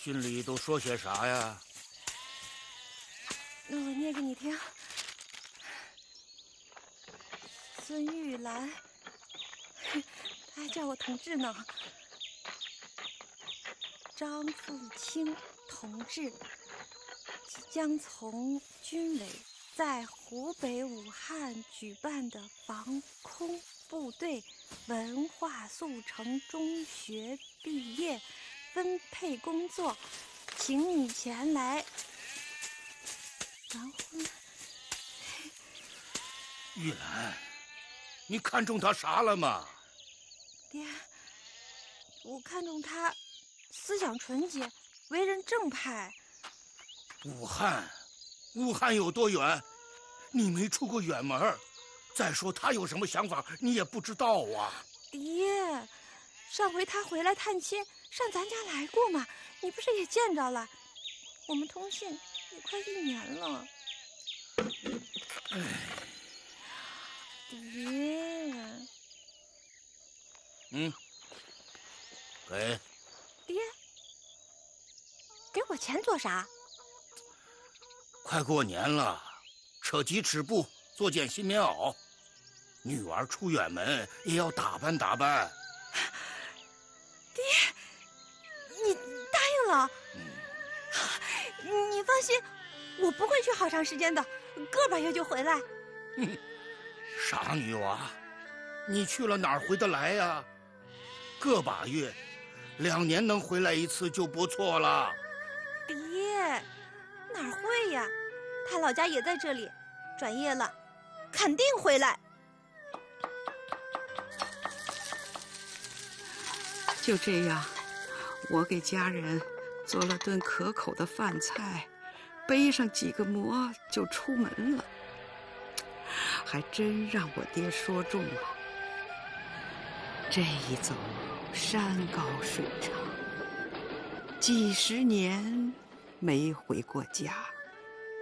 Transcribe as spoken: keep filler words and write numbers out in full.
信里都说些啥呀？ 那我念给你听。孙玉兰，他还叫我同志呢。张富清同志即将从军委在湖北武汉举办的防空部队文化速成中学毕业分配工作，请你前来完婚。 玉兰，你看中他啥了吗？ 爹，我看中他思想纯洁，为人正派。 武汉，武汉有多远？你没出过远门。再说他有什么想法，你也不知道啊。 爹，上回他回来探亲，上咱家来过嘛，你不是也见着了？我们通信也快一年了。 哎， 爹， 嗯，给。 爹，给我钱做啥？ 快过年了，扯几尺布，做件新棉袄。女儿出远门也要打扮打扮。 爹，你答应了？嗯、你放心，我不会去好长时间的，个把月就回来。 哼，傻女娃，你去了哪儿回得来呀？个把月，两年能回来一次就不错了。 爹，哪儿会呀？他老家也在这里，转业了，肯定回来。 就这样，我给家人做了顿可口的饭菜，背上几个馍就出门了。还真让我爹说中了，这一走山高水长，几十年没回过家。